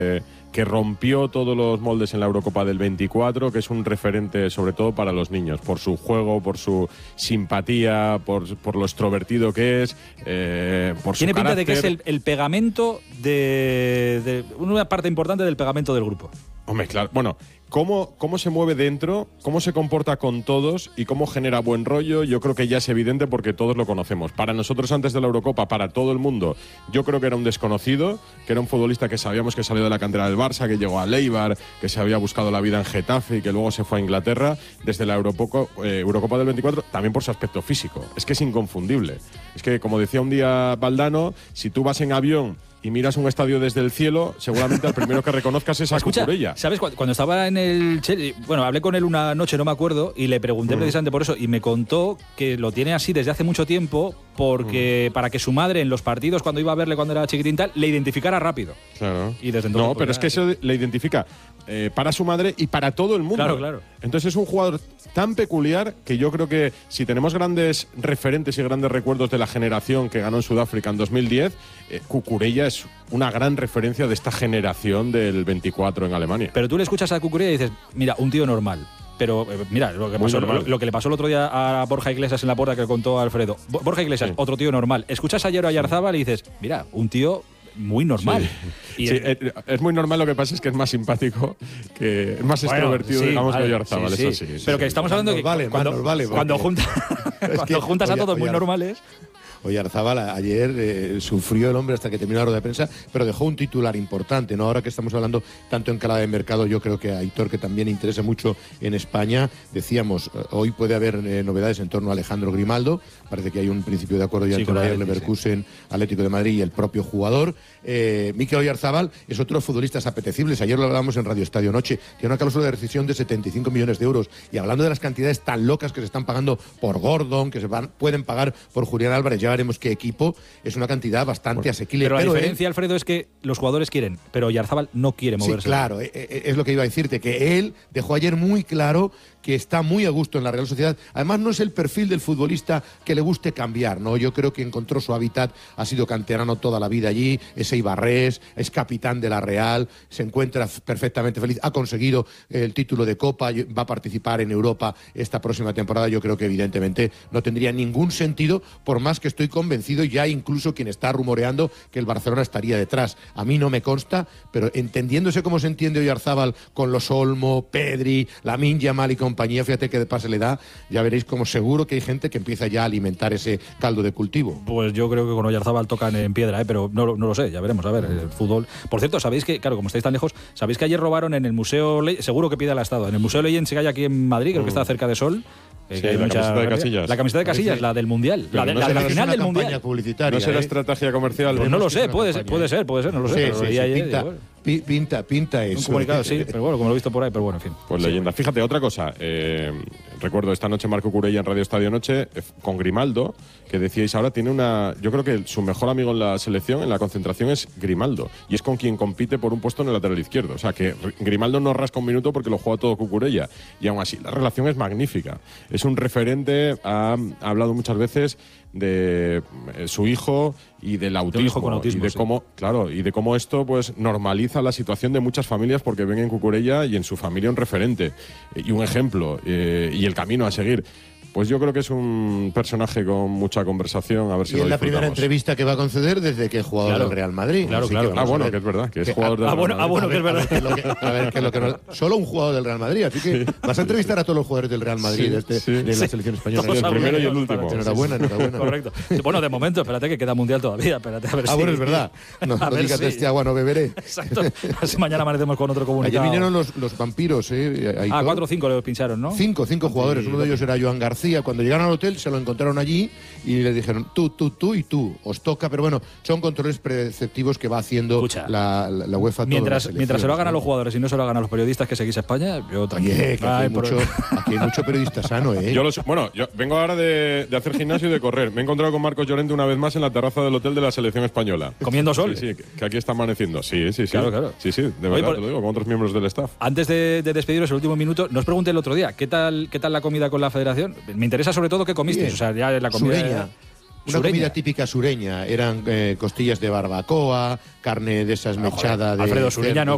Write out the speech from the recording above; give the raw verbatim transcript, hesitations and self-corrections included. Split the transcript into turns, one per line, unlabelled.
Eh, que rompió todos los moldes en la Eurocopa del veinticuatro, que es un referente sobre todo para los niños, por su juego, por su simpatía, por, por lo extrovertido que es, eh, por su
Tiene pinta
carácter.
de que es el, el pegamento de, de una parte importante del pegamento del grupo.
Hombre, claro. Bueno, cómo, cómo se mueve dentro, cómo se comporta con todos y cómo genera buen rollo, yo creo que ya es evidente porque todos lo conocemos. Para nosotros antes de la Eurocopa, para todo el mundo, yo creo que era un desconocido, que era un futbolista que sabíamos que salió de la cantera del Barça, que llegó a Eibar, que se había buscado la vida en Getafe y que luego se fue a Inglaterra. Desde la Eurocopa, eh, Eurocopa del veinticuatro, también por su aspecto físico. Es que es inconfundible. Es que, como decía un día Valdano, si tú vas en avión y miras un estadio desde el cielo, seguramente el primero que reconozcas es a
Escucha,
Cucurella.
¿sabes? Cuando estaba en el Chelsea, bueno, hablé con él una noche, no me acuerdo, y le pregunté mm. precisamente por eso, y me contó que lo tiene así desde hace mucho tiempo, porque mm. para que su madre en los partidos, cuando iba a verle cuando era chiquitín tal, le identificara rápido.
Claro.
Y desde entonces,
no, pero
pues,
es que eso le identifica eh, para su madre y para todo el mundo.
Claro, claro.
Entonces es un jugador tan peculiar que yo creo que si tenemos grandes referentes y grandes recuerdos de la generación que ganó en Sudáfrica en dos mil diez, eh, Cucurella es una gran referencia de esta generación del veinticuatro en Alemania.
Pero tú le escuchas a Cucurella y dices, mira, un tío normal. Pero eh, mira, lo que, pasó, lo, lo que le pasó el otro día a Borja Iglesias en la puerta que contó Alfredo. Borja Iglesias, sí. Otro tío normal. Escuchas ayer a Oyarzábal y dices, mira, un tío muy normal.
Sí, y sí el, es muy normal, lo que pasa es que es más simpático, que es más bueno, extrovertido, sí, digamos, vale, que Oyarzábal, sí, eso sí.
sí Pero sí, que estamos hablando de que
vale,
cuando,
vale,
cuando, junta, cuando
que,
juntas a todos muy normales…
Oyarzábal ayer eh, sufrió el hombre hasta que terminó la rueda de prensa, pero dejó un titular importante, ¿no? Ahora que estamos hablando tanto en calada de mercado, yo creo que a Aitor, que también interesa mucho en España, decíamos, hoy puede haber eh, novedades en torno a Alejandro Grimaldo, parece que hay un principio de acuerdo ya sí, entre Bayer Leverkusen, sí. Atlético de Madrid y el propio jugador. Eh, Mikel Oyarzábal es otro de los futbolistas apetecibles, ayer lo hablábamos en Radio Estadio Noche, tiene una cláusula de rescisión de setenta y cinco millones de euros, y hablando de las cantidades tan locas que se están pagando por Gordon, que se van, pueden pagar por Julián Álvarez, ya veremos qué equipo, es una cantidad bastante asequible.
Pero la
pero
diferencia,
él,
Alfredo, es que los jugadores quieren, pero Oyarzábal no quiere moverse.
Sí, claro, es lo que iba a decirte, que él dejó ayer muy claro que está muy a gusto en la Real Sociedad. Además, no es el perfil del futbolista que le guste cambiar, ¿no? Yo creo que encontró su hábitat, ha sido canterano toda la vida allí, es eibarrés, es capitán de la Real, se encuentra perfectamente feliz, ha conseguido el título de Copa, va a participar en Europa esta próxima temporada. Yo creo que evidentemente no tendría ningún sentido, por más que estoy convencido, ya incluso quien está rumoreando que el Barcelona estaría detrás. A mí no me consta, pero entendiéndose cómo se entiende Oyarzábal con los Olmo, Pedri, Lamine Yamal y compañía, fíjate qué pase le da, ya veréis como seguro que hay gente que empieza ya a alimentar ese caldo de cultivo.
Pues yo creo que con Oyarzábal tocan en piedra, ¿eh? Pero no, no lo sé, ya veremos, a ver, el fútbol. Por cierto, sabéis que, claro, como estáis tan lejos, sabéis que ayer robaron en el Museo, Le seguro que pide el Estado, en el Museo Legends que hay aquí en Madrid, creo que está cerca de Sol.
Sí, la mucha... camiseta de Casillas.
La camiseta de Casillas, sí. La del Mundial.
Pero
la de,
no
la de la
será,
final del
campaña
Mundial.
Publicitaria,
no será
¿eh?
estrategia comercial.
Pues no lo sé, puede ser, puede ser, puede ser, no lo sé.
Sí,
pero
sí, sí,
ayer,
pinta,
bueno.
pinta, pinta eso.
Un comunicado, sí, pero bueno, como lo he visto por ahí, pero bueno, en fin.
Pues
sí,
leyenda. Fíjate, otra cosa. Eh, recuerdo esta noche Marco Cucurella en Radio Estadio Noche eh, con Grimaldo, que decíais ahora, tiene una… Yo creo que su mejor amigo en la selección, en la concentración, es Grimaldo. Y es con quien compite por un puesto en el lateral izquierdo. O sea, que Grimaldo no rasca un minuto porque lo juega todo Cucurella. Y aún así, la relación es magnífica. Es un referente, ha, ha hablado muchas veces de eh, su hijo y del autismo,
hijo con autismo
y de
sí.
cómo, claro, y de cómo esto pues normaliza la situación de muchas familias porque ven en Cucurella y en su familia un referente y un ejemplo eh, y el camino a seguir. Pues yo creo que es un personaje con mucha conversación, a ver si
y
lo
es la
disfrutamos.
Primera entrevista que va a conceder desde que es jugador
claro,
del Real Madrid.
Claro, claro.
Ah, bueno, que es verdad, que es que, jugador del
ah,
Real
bueno,
Madrid.
Ah, bueno, que es verdad.
A ver, que es lo que no, solo un jugador del Real Madrid, así que sí. Vas a entrevistar a todos los jugadores del Real Madrid, sí, este,
sí,
de la
sí.
selección española.
Sí, el primero y el último.
Enhorabuena, enhorabuena.
Correcto. Bueno, de momento, espérate que queda Mundial todavía. Espérate, a ver
ah,
si...
bueno, es verdad. No, no digas si... este agua no beberé.
Exacto. Así mañana amanecemos con otro comunicado.
Ayer vinieron los, los vampiros, ¿eh? Ahí
ah,
todo.
cuatro o cinco le pincharon, ¿no?
Cinco, cinco jugadores. Uno de ellos era Joan García. Cuando llegaron al hotel se lo encontraron allí y le dijeron tú, tú, tú y tú, os toca, pero bueno, son controles preceptivos que va haciendo la, la, la UEFA.
Mientras, mientras se lo hagan a los jugadores y no se lo hagan a los periodistas que seguís a España, yo tranquilo.
Oye, que aquí, hay mucho, aquí hay mucho periodista sano, ¿eh?
Yo los, bueno, yo vengo ahora de, de hacer gimnasio y de correr. Me he encontrado con Marcos Llorente una vez más en la terraza del hotel de la selección española.
¿Comiendo sol?
Sí, sí, que, que aquí está amaneciendo. Sí, sí, sí.
Claro, claro.
Sí, sí, de verdad
Oye, por,
te lo digo, con otros miembros del staff.
Antes de, de despediros el último minuto, nos pregunté el otro día, ¿qué tal, qué tal la comida con la federación? Me interesa sobre todo qué comisteis, Bien. o sea, ya la comida…
Sureña. Una sureña. comida típica sureña, eran eh, costillas de barbacoa, carne de esas mechada de…
Alfredo, sureña no,